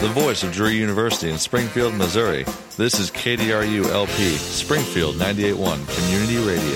the voice of Drury University in Springfield, Missouri. This is KDRU-LP, Springfield 98.1 Community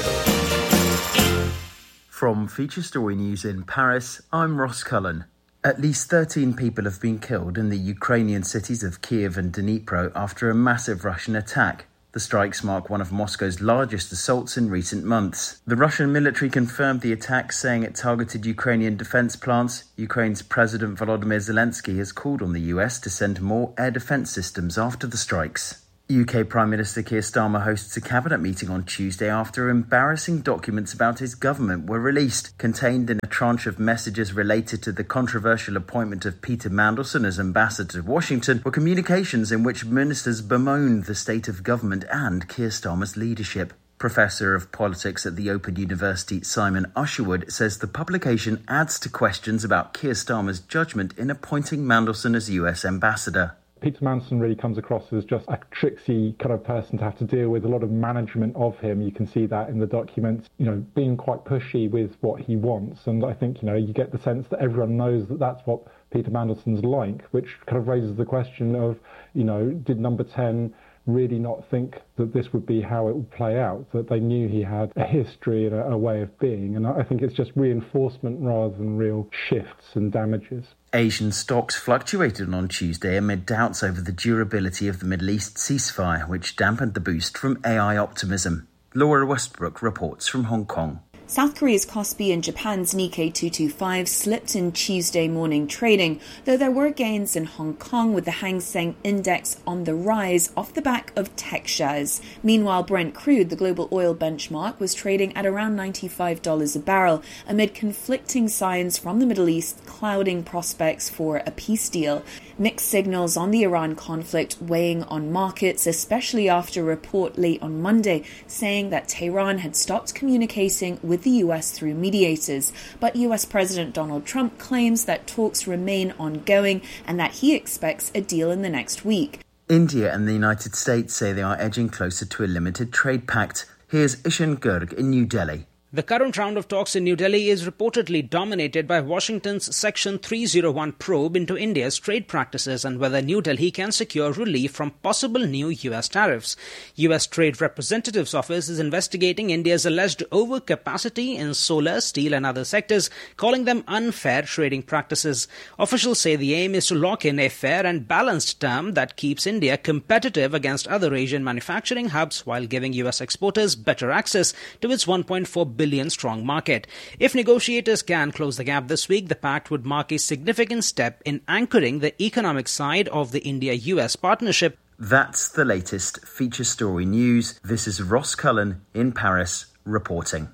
Radio. From Feature Story News in Paris, I'm Ross Cullen. At least 13 people have been killed in the Ukrainian cities of Kiev and Dnipro after a massive Russian attack. The strikes mark one of Moscow's largest assaults in recent months. The Russian military confirmed the attack, saying it targeted Ukrainian defense plants. Ukraine's President Volodymyr Zelensky has called on the US to send more air defense systems after the strikes. UK Prime Minister Keir Starmer hosts a cabinet meeting on Tuesday after embarrassing documents about his government were released. Contained in a tranche of messages related to the controversial appointment of Peter Mandelson as ambassador to Washington were communications in which ministers bemoaned the state of government and Keir Starmer's leadership. Professor of Politics at the Open University, Simon Usherwood, says the publication adds to questions about Keir Starmer's judgment in appointing Mandelson as US ambassador. Peter Mandelson really comes across as just a tricksy kind of person to have to deal with, a lot of management of him. You can see that in the documents, being quite pushy with what he wants. And I think, you get the sense that everyone knows that that's what Peter Mandelson's like, which kind of raises the question of, did Number 10 really not think that this would be how it would play out, that they knew he had a history and a way of being. And I think it's just reinforcement rather than real shifts and damages. Asian stocks fluctuated on Tuesday amid doubts over the durability of the Middle East ceasefire, which dampened the boost from AI optimism. Laura Westbrook reports from Hong Kong. South Korea's Kospi and Japan's Nikkei 225 slipped in Tuesday morning trading, though there were gains in Hong Kong with the Hang Seng Index on the rise off the back of tech shares. Meanwhile, Brent crude, the global oil benchmark, was trading at around $95 a barrel amid conflicting signs from the Middle East clouding prospects for a peace deal. Mixed signals on the Iran conflict weighing on markets, especially after a report late on Monday saying that Tehran had stopped communicating with the US through mediators. But US President Donald Trump claims that talks remain ongoing and that he expects a deal in the next week. India and the United States say they are edging closer to a limited trade pact. Here's Ishan Garg in New Delhi. The current round of talks in New Delhi is reportedly dominated by Washington's Section 301 probe into India's trade practices and whether New Delhi can secure relief from possible new U.S. tariffs. U.S. Trade Representative's office is investigating India's alleged overcapacity in solar, steel and other sectors, calling them unfair trading practices. Officials say the aim is to lock in a fair and balanced term that keeps India competitive against other Asian manufacturing hubs while giving U.S. exporters better access to its $1.4 billion strong market. If negotiators can close the gap this week, the pact would mark a significant step in anchoring the economic side of the India-US partnership. That's the latest Feature Story News. This is Ross Cullen in Paris reporting.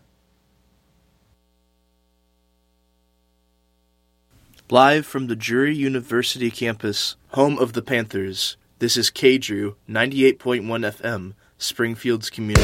Live from the Drury University campus, home of the Panthers, this is KDRU 98.1 FM, Springfield's community.